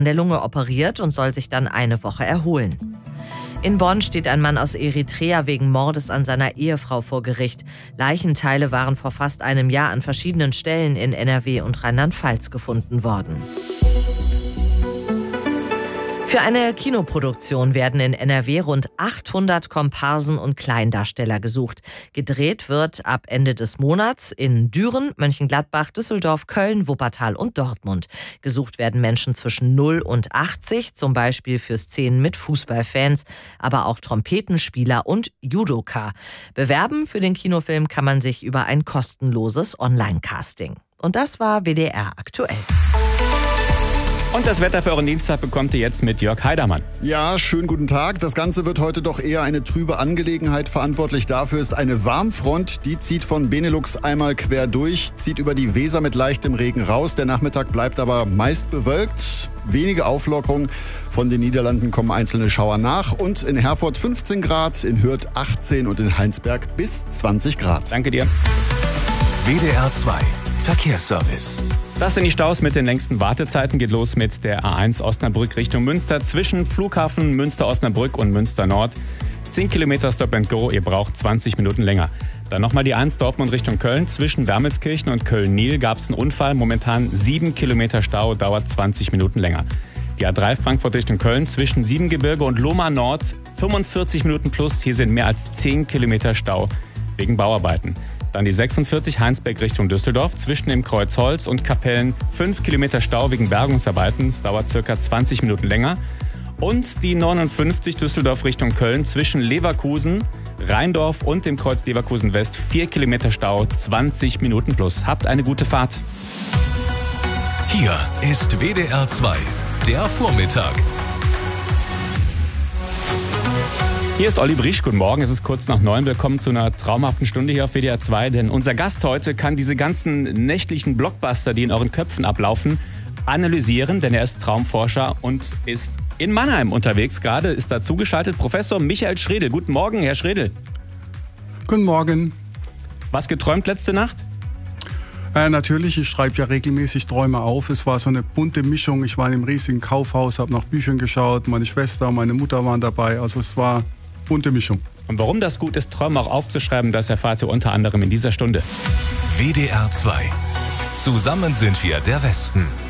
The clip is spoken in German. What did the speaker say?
der Lunge operiert und soll sich dann eine Woche erholen. In Bonn steht ein Mann aus Eritrea wegen Mordes an seiner Ehefrau vor Gericht. Leichenteile waren vor fast einem Jahr an verschiedenen Stellen in NRW und Rheinland-Pfalz gefunden worden. Für eine Kinoproduktion werden in NRW rund 800 Komparsen und Kleindarsteller gesucht. Gedreht wird ab Ende des Monats in Düren, Mönchengladbach, Düsseldorf, Köln, Wuppertal und Dortmund. Gesucht werden Menschen zwischen 0 und 80, zum Beispiel für Szenen mit Fußballfans, aber auch Trompetenspieler und Judoka. Bewerben für den Kinofilm kann man sich über ein kostenloses Online-Casting. Und das war WDR aktuell. Und das Wetter für euren Dienstag bekommt ihr jetzt mit Jörg Heidermann. Ja, schönen guten Tag. Das Ganze wird heute doch eher eine trübe Angelegenheit. Verantwortlich dafür ist eine Warmfront. Die zieht von Benelux einmal quer durch, zieht über die Weser mit leichtem Regen raus. Der Nachmittag bleibt aber meist bewölkt. Wenige Auflockerung. Von den Niederlanden kommen einzelne Schauer nach. Und in Herford 15 Grad, in Hürth 18 und in Heinsberg bis 20 Grad. Danke dir. WDR 2 Verkehrsservice. Das sind die Staus mit den längsten Wartezeiten. Geht los mit der A1 Osnabrück Richtung Münster. Zwischen Flughafen Münster-Osnabrück und Münster-Nord. 10 Kilometer Stop and Go. Ihr braucht 20 Minuten länger. Dann nochmal die 1 Dortmund Richtung Köln. Zwischen Wermelskirchen und Köln-Nil gab es einen Unfall. Momentan 7 Kilometer Stau, dauert 20 Minuten länger. Die A3 Frankfurt Richtung Köln. Zwischen Siebengebirge und Lohmar Nord 45 Minuten plus. Hier sind mehr als 10 Kilometer Stau wegen Bauarbeiten. Dann die 46 Heinsberg Richtung Düsseldorf, zwischen dem Kreuzholz und Kapellen 5 Kilometer Stau wegen Bergungsarbeiten. Es dauert circa 20 Minuten länger. Und die 59 Düsseldorf Richtung Köln, zwischen Leverkusen, Rheindorf und dem Kreuz Leverkusen West 4 Kilometer Stau, 20 Minuten plus. Habt eine gute Fahrt. Hier ist WDR 2, der Vormittag. Hier ist Olli Brisch, guten Morgen, es ist kurz nach 9. Willkommen zu einer traumhaften Stunde hier auf WDR 2, denn unser Gast heute kann diese ganzen nächtlichen Blockbuster, die in euren Köpfen ablaufen, analysieren, denn er ist Traumforscher und ist in Mannheim unterwegs. Gerade ist da zugeschaltet Professor Michael Schredel. Guten Morgen, Herr Schredel. Guten Morgen. Was geträumt letzte Nacht? Natürlich, ich schreibe ja regelmäßig Träume auf. Es war so eine bunte Mischung. Ich war in einem riesigen Kaufhaus, habe nach Büchern geschaut. Meine Schwester, meine Mutter waren dabei. Also es war bunte Mischung. Und warum das gut ist, Träume auch aufzuschreiben, das erfahrt ihr unter anderem in dieser Stunde. WDR 2. Zusammen sind wir der Westen.